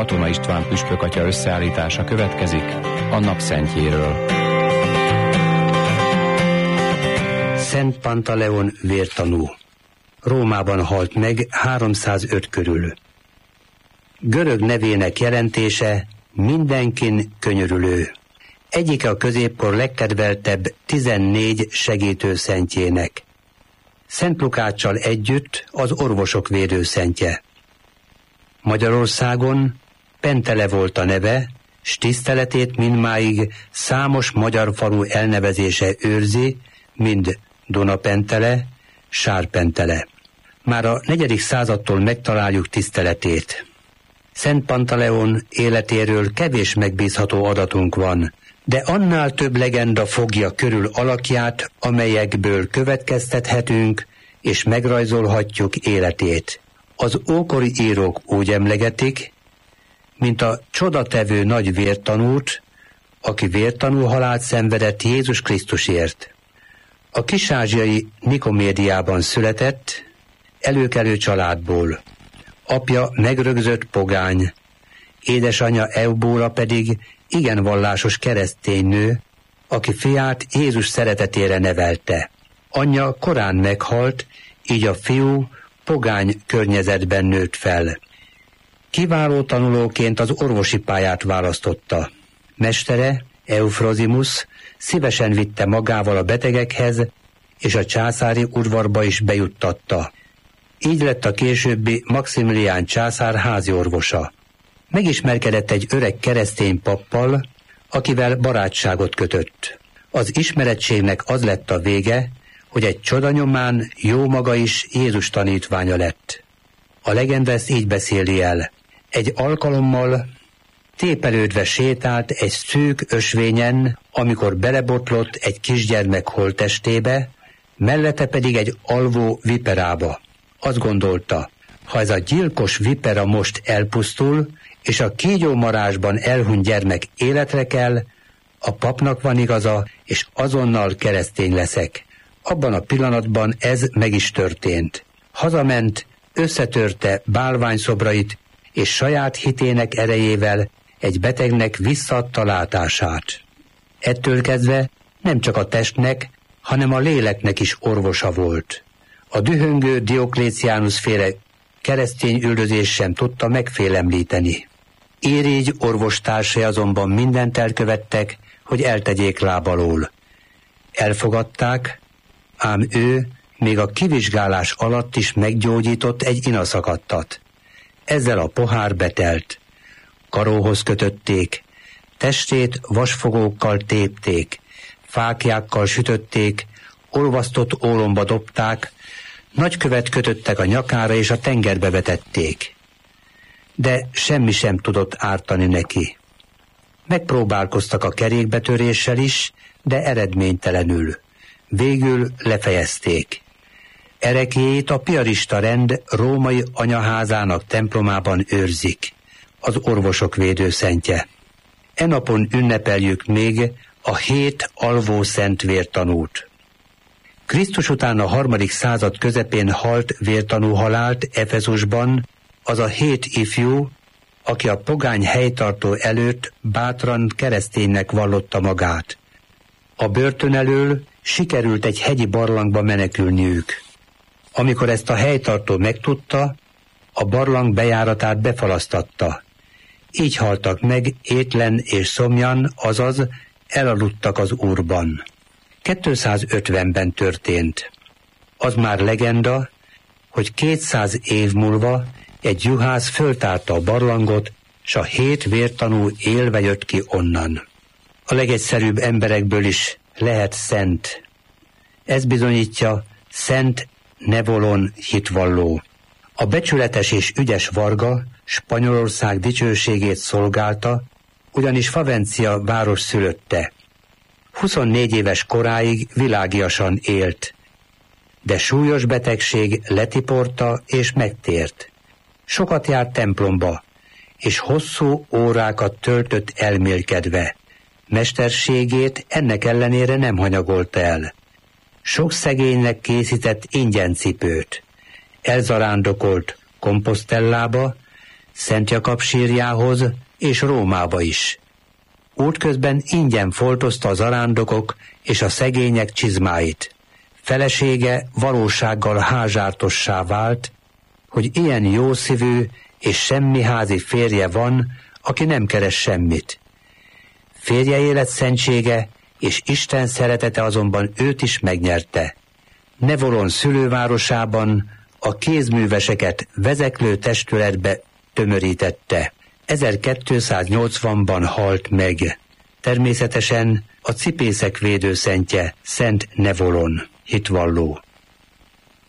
Katona István püspökatya összeállítása következik a napszentjéről. Szent Pantaleon vértanú. Rómában halt meg 305 körül. Görög nevének jelentése mindenkin könyörülő. Egyike a középkor legkedveltebb 14 segítőszentjének. Szent Lukáccsal együtt az orvosok védőszentje. Magyarországon Pentele volt a neve, s tiszteletét mindmáig számos magyar falu elnevezése őrzi, mind Dunapentele, Sárpentele. Már a 4. századtól megtaláljuk tiszteletét. Szent Pantaleon életéről kevés megbízható adatunk van, de annál több legenda fogja körül alakját, amelyekből következtethetünk és megrajzolhatjuk életét. Az ókori írók úgy emlegetik, mint a csodatevő nagy vértanút, aki vértanú halált szenvedett Jézus Krisztusért. A kis-ázsiai Nikomédiában született, előkelő családból. Apja megrögzött pogány, édesanyja Eubóla pedig igen vallásos keresztény nő, aki fiát Jézus szeretetére nevelte. Anyja korán meghalt, így a fiú pogány környezetben nőtt fel. Kiváló tanulóként az orvosi pályát választotta. Mestere, Eufrozimus szívesen vitte magával a betegekhez, és a császári udvarba is bejuttatta. Így lett a későbbi Maximilián császár házi orvosa. Megismerkedett egy öreg keresztény pappal, akivel barátságot kötött. Az ismerettségnek az lett a vége, hogy egy csoda nyomán jó maga is Jézus tanítványa lett. A legenda ezt így beszéli el. Egy alkalommal tépelődve sétált egy szűk ösvényen, amikor belebotlott egy kisgyermek holttestébe, mellette pedig egy alvó viperába. Azt gondolta, ha ez a gyilkos vipera most elpusztul, és a kígyómarásban elhunyt gyermek életre kell, a papnak van igaza, és azonnal keresztény leszek. Abban a pillanatban ez meg is történt. Hazament, összetörte bálványszobrait, és saját hitének erejével egy betegnek visszaadta látását. Ettől kezdve nem csak a testnek, hanem a léleknek is orvosa volt. A dühöngő Diokléciánus féle keresztény üldözés sem tudta megfélemlíteni. Irigy orvostársai azonban mindent elkövettek, hogy eltegyék láb alól. Elfogadták, ám ő még a kivizsgálás alatt is meggyógyított egy inaszakadtat. Ezzel a pohár betelt. Karóhoz kötötték, testét vasfogókkal tépték, fáklyákkal sütötték, olvasztott ólomba dobták, nagykövet kötöttek a nyakára és a tengerbe vetették. De semmi sem tudott ártani neki. Megpróbálkoztak a kerékbetöréssel is, de eredménytelenül. Végül lefejezték. Ereklyét a piarista rend római anyaházának templomában őrzik, az orvosok védőszentje. E napon ünnepeljük még a 7 alvó szent vértanút. Krisztus után a 3. század közepén halt vértanú halált Efezusban az a 7 ifjú, aki a pogány helytartó előtt bátran kereszténynek vallotta magát. A börtön elől sikerült egy hegyi barlangba menekülniük. Amikor ezt a helytartó megtudta, a barlang bejáratát befalasztatta. Így haltak meg étlen és szomjan, azaz elaludtak az Úrban. 250-ben történt. Az már legenda, hogy 200 év múlva egy juhász föltárta a barlangot, s a 7 vértanú élve jött ki onnan. A legegyszerűbb emberekből is lehet szent. Ez bizonyítja Szent Nevolon hitvalló. A becsületes és ügyes varga Spanyolország dicsőségét szolgálta, ugyanis Favencia város szülötte. 24 éves koráig világiasan élt, de súlyos betegség letiporta és megtért. Sokat járt templomba, és hosszú órákat töltött elmélkedve. Mesterségét ennek ellenére nem hanyagolta el. Sok szegénynek készített ingyencipőt. Elzarándokolt Komposztellába, Szent Jakab sírjához és Rómába is. Útközben ingyen foltozta az arándokok és a szegények csizmáit. Felesége valósággal házsártossá vált, hogy ilyen jószívű és semmiházi férje van, aki nem keres semmit. Férje életszentsége és Isten szeretete azonban őt is megnyerte. Nevolon szülővárosában a kézműveseket vezeklő testületbe tömörítette. 1280-ban halt meg. Természetesen a cipészek védőszentje Szent Nevolon, hitvalló.